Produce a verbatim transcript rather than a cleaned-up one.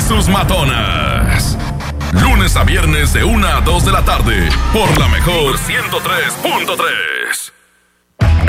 sus matonas. Lunes a viernes de una a dos de la tarde, por la mejor ciento tres punto tres.